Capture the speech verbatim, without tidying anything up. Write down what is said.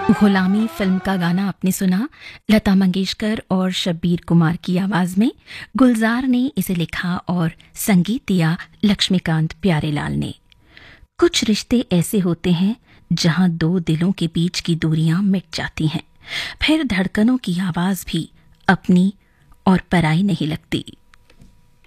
गुलामी फिल्म का गाना आपने सुना, लता मंगेशकर और शब्बीर कुमार की आवाज में। गुलजार ने इसे लिखा और संगीत दिया लक्ष्मीकांत प्यारेलाल ने। कुछ रिश्ते ऐसे होते हैं जहां दो दिलों के बीच की दूरियां मिट जाती हैं, फिर धड़कनों की आवाज भी अपनी और पराई नहीं लगती।